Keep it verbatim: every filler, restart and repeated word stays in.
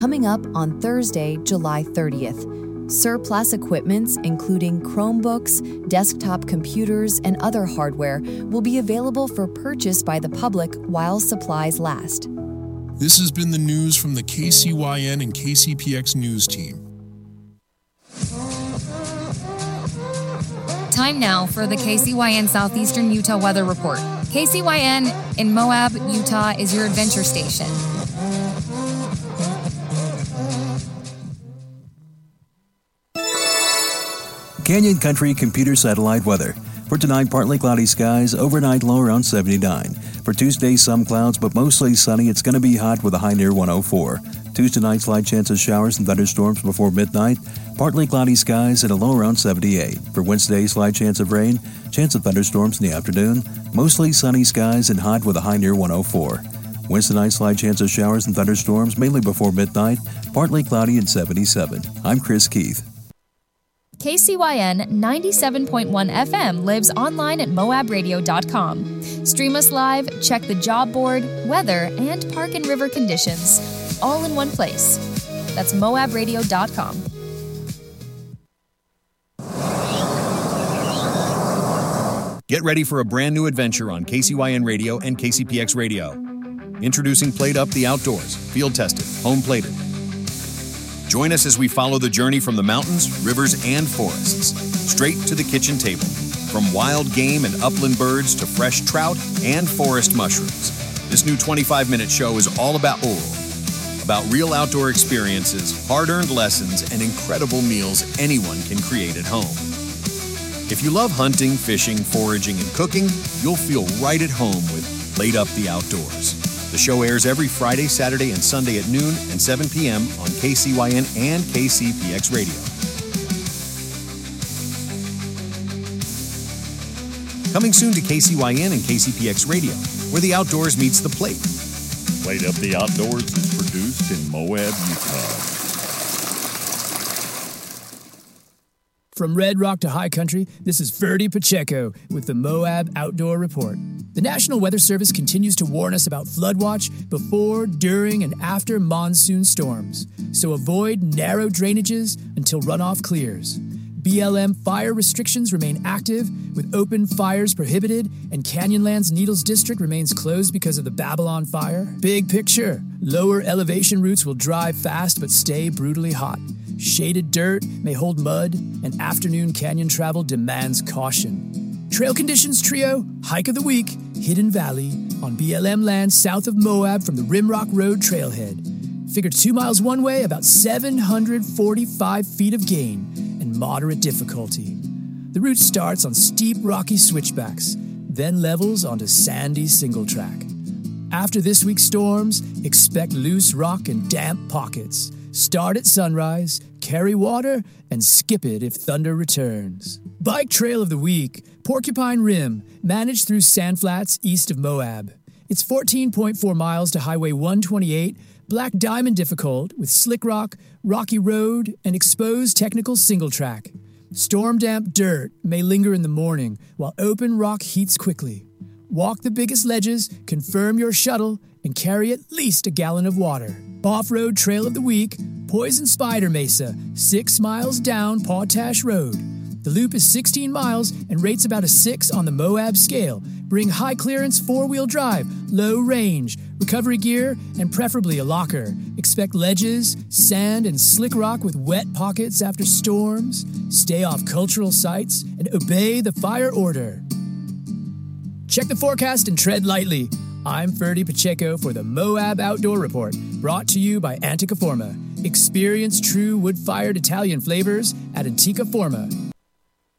Coming up on Thursday, July thirtieth. Surplus equipments, including Chromebooks, desktop computers, and other hardware, will be available for purchase by the public while supplies last. This has been the news from the K C Y N and K C P X News team. Time now for the K C Y N Southeastern Utah Weather Report. K C Y N in Moab, Utah is your adventure station. Canyon Country Computer Satellite Weather. For tonight, partly cloudy skies, overnight low around seventy-nine. For Tuesday, some clouds, but mostly sunny. It's going to be hot with a high near one oh four. Tuesday night, slight chance of showers and thunderstorms before midnight. Partly cloudy skies and a low around seventy-eight. For Wednesday, slight chance of rain, chance of thunderstorms in the afternoon. Mostly sunny skies and hot with a high near one oh four. Wednesday night, slight chance of showers and thunderstorms, mainly before midnight. Partly cloudy and seventy-seven. I'm Chris Keith. K C Y N ninety-seven point one F M lives online at moab radio dot com. Stream us live, check the job board, weather, and park and river conditions, all in one place. That's moab radio dot com. Get ready for a brand new adventure on K C Y N Radio and K C P X Radio. Introducing Plate Up the Outdoors, field tested, home plated. Join us as we follow the journey from the mountains, rivers, and forests, straight to the kitchen table. From wild game and upland birds to fresh trout and forest mushrooms. This new twenty-five minute show is all about oral, about real outdoor experiences, hard-earned lessons, and incredible meals anyone can create at home. If you love hunting, fishing, foraging, and cooking, you'll feel right at home with Plate Up the Outdoors. The show airs every Friday, Saturday, and Sunday at noon and seven p.m. on K C Y N and K C P X Radio. Coming soon to K C Y N and K C P X Radio, where the outdoors meets the plate. Plate Up the Outdoors is produced in Moab, Utah. From Red Rock to High Country, this is Ferdy Pacheco with the Moab Outdoor Report. The National Weather Service continues to warn us about flood watch before, during, and after monsoon storms. So avoid narrow drainages until runoff clears. B L M fire restrictions remain active, with open fires prohibited, and Canyonlands Needles District remains closed because of the Babylon fire. Big picture, lower elevation routes will drive fast but stay brutally hot. Shaded dirt may hold mud, and afternoon canyon travel demands caution. Trail conditions trio, hike of the week, Hidden Valley, on B L M land south of Moab from the Rimrock Road trailhead. Figure two miles one way, about seven hundred forty-five feet of gain, and moderate difficulty. The route starts on steep rocky switchbacks, then levels onto sandy single track. After this week's storms, expect loose rock and damp pockets. Start at sunrise, carry water, and skip it if thunder returns. Bike Trail of the Week, Porcupine Rim, managed through Sandflats east of Moab. It's fourteen point four miles to Highway one twenty-eight, Black Diamond difficult with slick rock, rocky road, and exposed technical single track. Storm damp dirt may linger in the morning while open rock heats quickly. Walk the biggest ledges, confirm your shuttle, and carry at least a gallon of water. Off-road Trail of the Week, Poison Spider Mesa, six miles down Pawtash Road. The loop is sixteen miles and rates about a six on the Moab scale. Bring high clearance four-wheel drive, low range, recovery gear, and preferably a locker. Expect ledges, sand, and slick rock with wet pockets after storms. Stay off cultural sites and obey the fire order. Check the forecast and tread lightly. I'm Ferdy Pacheco for the Moab Outdoor Report, brought to you by Antica Forma. Experience true wood-fired Italian flavors at Antica Forma.